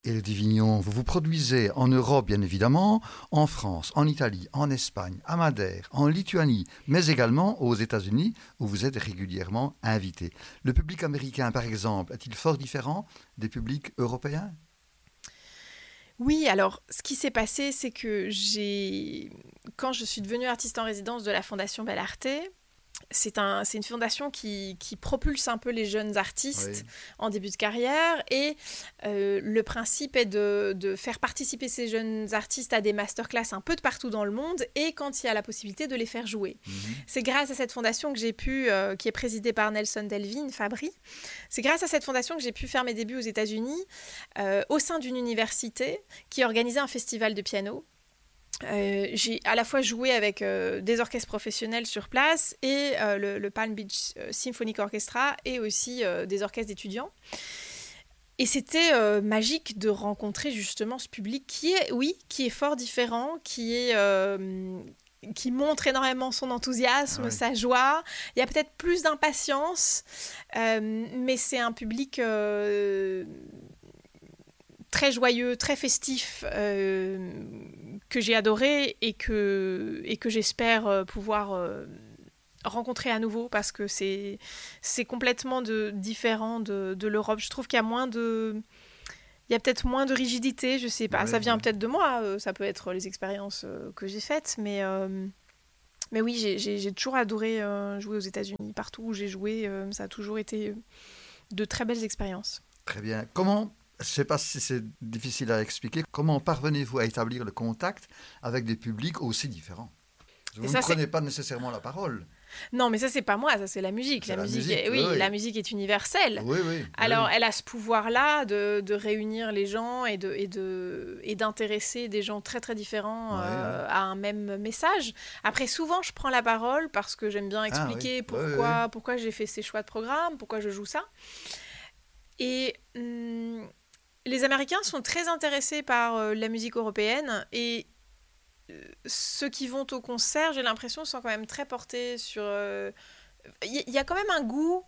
et le Divignon, vous vous produisez en Europe, bien évidemment, en France, en Italie, en Espagne, à Madère, en Lituanie, mais également aux États-Unis, où vous êtes régulièrement invité. Le public américain, par exemple, est-il fort différent des publics européens ? Oui, alors ce qui s'est passé, c'est que quand je suis devenue artiste en résidence de la Fondation Belle Arte, c'est une fondation qui propulse un peu les jeunes artistes en début de carrière et le principe est de faire participer ces jeunes artistes à des masterclass un peu de partout dans le monde et quand il y a la possibilité de les faire jouer. C'est grâce à cette fondation que j'ai pu, qui est présidée par Nelson Delvin Fabry, c'est grâce à cette fondation que j'ai pu faire mes débuts aux États-Unis au sein d'une université qui organisait un festival de piano. J'ai à la fois joué avec des orchestres professionnels sur place et le Palm Beach Symphonic Orchestra et aussi des orchestres d'étudiants. Et c'était magique de rencontrer justement ce public qui est fort différent, qui montre énormément son enthousiasme, sa joie. Il y a peut-être plus d'impatience, mais c'est un public très joyeux, très festif, que j'ai adoré et que j'espère pouvoir rencontrer à nouveau parce que c'est complètement différent de l'Europe. Je trouve qu'il y a peut-être moins de rigidité, je sais pas, ça vient peut-être de moi, ça peut être les expériences que j'ai faites, mais oui, j'ai toujours adoré jouer aux États-Unis. Partout où j'ai joué, ça a toujours été de très belles expériences. Très bien. Je ne sais pas si c'est difficile à expliquer. Comment parvenez-vous à établir le contact avec des publics aussi différents ? Vous ne prenez pas nécessairement la parole. Non, mais ça, c'est pas moi, ça, c'est la musique. La musique est universelle. Alors, elle a ce pouvoir-là de réunir les gens et d'intéresser des gens très, très différents à un même message. Après, souvent, je prends la parole parce que j'aime bien expliquer pourquoi j'ai fait ces choix de programme, pourquoi je joue ça. Et les Américains sont très intéressés par la musique européenne et ceux qui vont au concert, j'ai l'impression, sont quand même très portés sur... Il y a quand même un goût,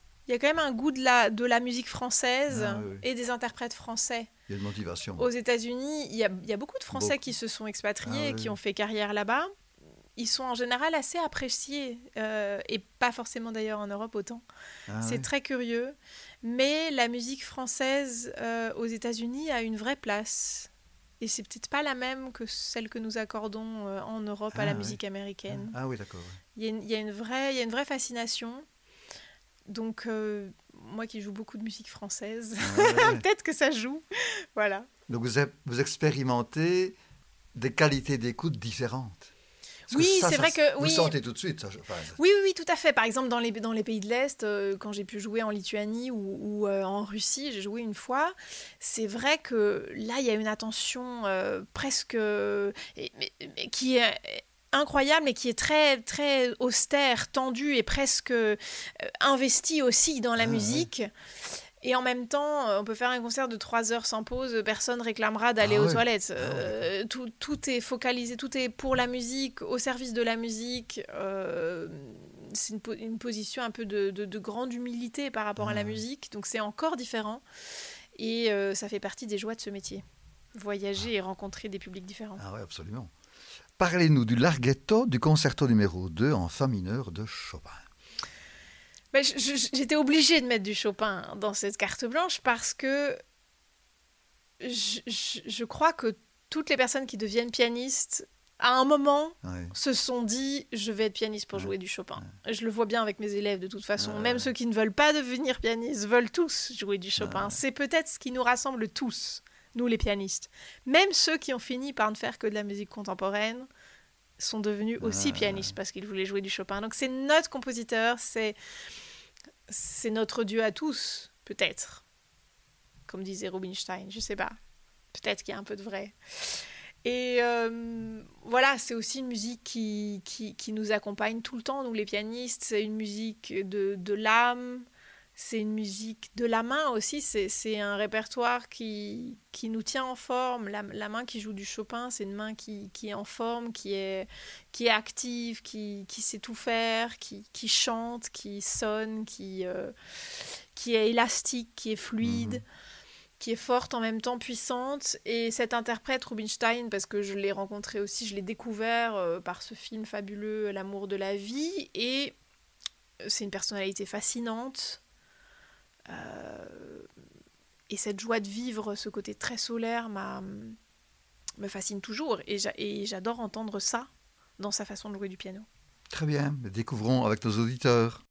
de la musique française et des interprètes français. Il y a une motivation. Aux États-Unis, il y a beaucoup de Français qui se sont expatriés, qui ont fait carrière là-bas. Ils sont en général assez appréciés, et pas forcément d'ailleurs en Europe autant. C'est très curieux. Mais la musique française aux États-Unis a une vraie place. Et c'est peut-être pas la même que celle que nous accordons en Europe à la musique américaine. Ah oui, d'accord. Il y a une vraie fascination. Donc, moi qui joue beaucoup de musique française, peut-être que ça joue. Voilà. Donc, vous expérimentez des qualités d'écoute différentes. Oui, c'est vrai que... Vous sentez tout de suite. Oui, tout à fait. Par exemple, dans les pays de l'Est, quand j'ai pu jouer en Lituanie ou en Russie, j'ai joué une fois, c'est vrai que là, il y a une attention presque... qui est incroyable, mais qui est très, très austère, tendue et presque investie aussi dans la musique. Et en même temps, on peut faire un concert de 3 heures sans pause, personne réclamera d'aller aux toilettes. Tout est focalisé, tout est pour la musique, au service de la musique. C'est une position un peu de grande humilité par rapport à la musique, donc c'est encore différent. Et ça fait partie des joies de ce métier. Voyager et rencontrer des publics différents. Ah oui, absolument. Parlez-nous du Larghetto, du concerto numéro 2 en fa mineur de Chopin. Ben, j'étais obligée de mettre du Chopin dans cette carte blanche parce que je crois que toutes les personnes qui deviennent pianistes, à un moment, se sont dit « je vais être pianiste pour jouer du Chopin ». Je le vois bien avec mes élèves de toute façon. Même ceux qui ne veulent pas devenir pianistes veulent tous jouer du Chopin. C'est peut-être ce qui nous rassemble tous, nous les pianistes. Même ceux qui ont fini par ne faire que de la musique contemporaine sont devenus aussi pianistes parce qu'ils voulaient jouer du Chopin. Donc c'est notre compositeur, c'est notre Dieu à tous, peut-être. Comme disait Rubinstein, je sais pas. Peut-être qu'il y a un peu de vrai. Et voilà, c'est aussi une musique qui nous accompagne tout le temps, nous les pianistes. C'est une musique de l'âme, c'est une musique de la main aussi. C'est un répertoire qui nous tient en forme. La main qui joue du Chopin, c'est une main qui est en forme, qui est active, qui sait tout faire, qui chante, qui sonne, qui est élastique, qui est fluide. qui est forte en même temps, puissante. Et cet interprète, Rubinstein, parce que je l'ai rencontré aussi, je l'ai découvert par ce film fabuleux, L'amour de la vie. Et c'est une personnalité fascinante. Et cette joie de vivre, ce côté très solaire, me fascine toujours. Et j'adore entendre ça dans sa façon de jouer du piano. Très bien, découvrons avec nos auditeurs.